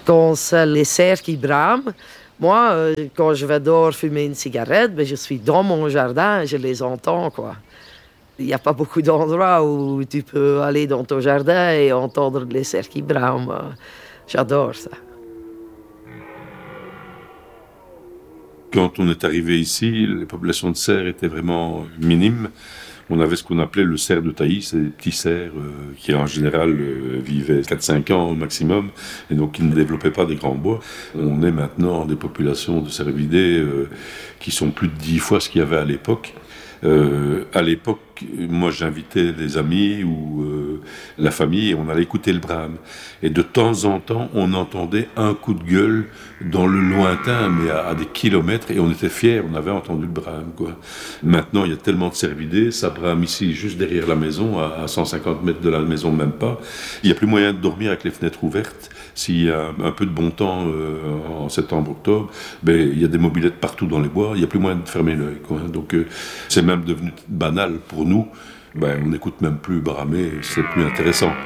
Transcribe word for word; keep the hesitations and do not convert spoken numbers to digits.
Quand c'est les cerfs qui brament, moi, euh, quand je vais dehors fumer une cigarette, ben, je suis dans mon jardin et je les entends, quoi. Il n'y a pas beaucoup d'endroits où tu peux aller dans ton jardin et entendre les cerfs qui brament. J'adore ça. Quand on est arrivé ici, les populations de cerfs étaient vraiment minimes. On avait ce qu'on appelait le cerf de taillis, c'est des petits cerfs euh, qui en général euh, vivaient quatre à cinq ans au maximum et donc qui ne développaient pas des grands bois. On est maintenant des populations de cervidés euh, qui sont plus de dix fois ce qu'il y avait à l'époque. Euh, à l'époque, moi j'invitais des amis ou euh, la famille et on allait écouter le brame. Et de temps en temps, on entendait un coup de gueule dans le lointain, mais à, à des kilomètres, et on était fiers, on avait entendu le brame, quoi. Maintenant, il y a tellement de cervidés, ça brame ici, juste derrière la maison, à, à cent cinquante mètres de la maison, même pas. Il n'y a plus moyen de dormir avec les fenêtres ouvertes. S'il y a un peu de bon temps euh, en septembre-octobre, ben, il y a des mobylettes partout dans les bois, il n'y a plus moyen de fermer l'œil, quoi. Donc euh, c'est même devenu banal pour nous. Ben, on n'écoute même plus bramer, c'est plus intéressant.